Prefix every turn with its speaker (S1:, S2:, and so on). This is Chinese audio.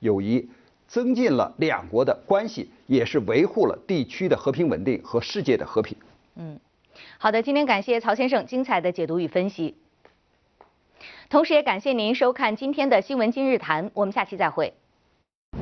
S1: 友谊，增进了两国的关系，也是维护了地区的和平稳定和世界的和平。
S2: 好的，今天感谢曹先生精彩的解读与分析，同时也感谢您收看今天的新闻今日谈，我们下期再会。